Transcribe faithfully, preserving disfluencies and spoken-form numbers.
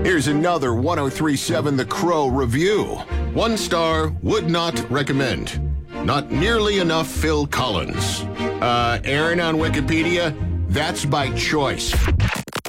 Here's another one oh three point seven The Crow review. One star, would not recommend. Not nearly enough Phil Collins. Uh, Aaron on Wikipedia, that's by choice.